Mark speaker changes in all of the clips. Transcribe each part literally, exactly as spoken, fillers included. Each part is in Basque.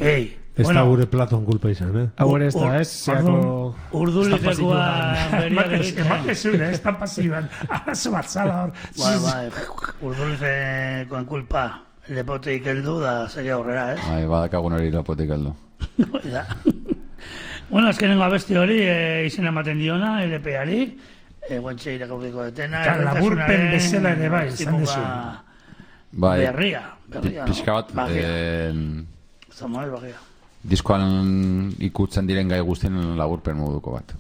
Speaker 1: Ei,
Speaker 2: ez da gure Platon kulpa izan, eh?
Speaker 3: Hau ere ez da, ez? Zeako...
Speaker 1: Urdulitekoa berriak egiten.
Speaker 4: Emakizun, ez da pasiban. Arazo bat zala hor.
Speaker 1: Bai, bai, urdulitekoen kulpa. Lepotik heldu da, segi aurrera, ez?
Speaker 5: Bai, badakagun hori lepotik heldu.
Speaker 1: Da. Bueno, azkenengo abesti hori izena ematen diona, L P-ari, guantxe irakaudiko detena.
Speaker 4: Eta laburpen bezala ere bai, izan dezu.
Speaker 1: Berria, berria.
Speaker 5: Pixka bat,
Speaker 1: Samuel berria.
Speaker 5: Diskoan ikutzen diren gai guztien laburpen moduko bat.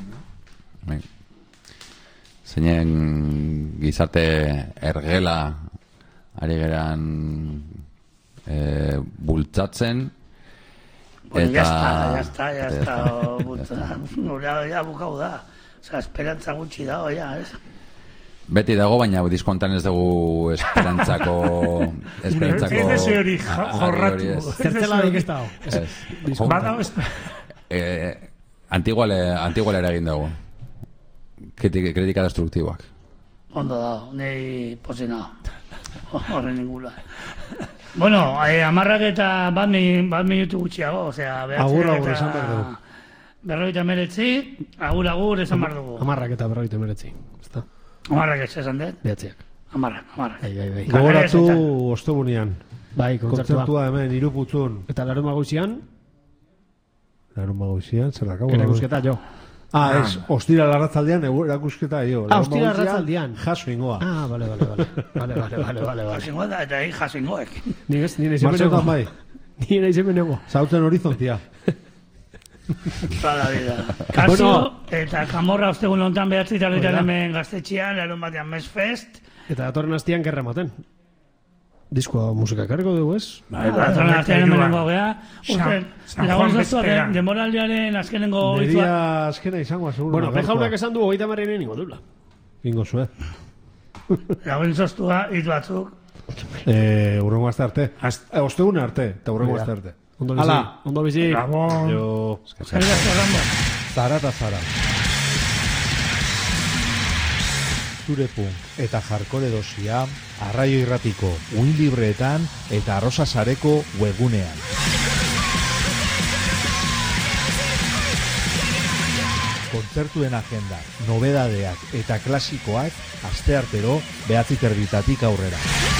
Speaker 5: Zeinen gizarte ergela ari geran bultzatzen.
Speaker 1: Bueno, ya está, ya está, ya está. Nora, ya bukau da. Osa, esperantza gutxi dago, ya, ez?
Speaker 5: Beti dago, baina diskontan ez dugu esperantzako... Esperantzako...
Speaker 4: Ez dezu hori jorratu.
Speaker 3: Zertzeladik ez dago.
Speaker 4: Badago ez...
Speaker 5: Antiguala ere egin dago. Kritika destruktiboak.
Speaker 1: Ondo dago, nahi pozina. Horren ningula. Bueno, amarrak eta bat minutu gutxiago, osea...
Speaker 2: Agur, agur, esan behar dugu.
Speaker 1: Berroita meretzi, agur, agur, esan behar dugu.
Speaker 3: Amarrak eta berroita meretzi.
Speaker 1: Amarrak ez esan dut?
Speaker 3: Behatziak.
Speaker 1: Amarrak, amarrak.
Speaker 2: Gogoratu ostegunean.
Speaker 3: Bai, kontzertua.
Speaker 2: Kontzertua hemen, iruputzun.
Speaker 3: Eta larun magoizian?
Speaker 2: Larun magoizian, zer dakago?
Speaker 3: Erakusketa jo.
Speaker 2: Ah, ez, ostira larratzaldean, erakusketa jo.
Speaker 3: Ah, ostira larratzaldean.
Speaker 2: Jaso ingoa.
Speaker 3: Ah, bale, bale, bale. Bale, bale, bale, bale.
Speaker 1: Jaso ingoa da, eta hi jaso ingoek.
Speaker 3: Ni ez, nire izemen nego.
Speaker 2: Bai.
Speaker 3: Nire izemen nego.
Speaker 2: Zauten horizontia.
Speaker 1: Toda la vida. Kasio eta Kamorra ostegun lontan behatzi taleitan hemen gaztetxean, larun batean Mesfest.
Speaker 3: Eta datorren hastian gerra ematen. Diskoa musika karriko dugu, ez?
Speaker 1: Datorren hastian hemen nengo gea. Lagun zaztuak, demoraldiaren azkenengo...
Speaker 2: Neria azkena izango, seguro.
Speaker 3: Bueno, pejaunak esan du hogeita marreinen ingo dula.
Speaker 2: Ingo zue.
Speaker 1: Lagun zaztua, hit batzuk.
Speaker 2: Urrengo azte arte. Ostegun arte, eta urrengo azte arte.
Speaker 3: Ondo bizi. Ondo bizi.
Speaker 4: Ramon.
Speaker 2: Jo. Zara eta zara. Zure punk eta jarkore dosia Arraio Irratiko uin libreetan eta Arrosa Sareko webgunean. Kontzertuen agenda, nobedadeak eta klasikoak asteartero behatzi terbitatik aurrera.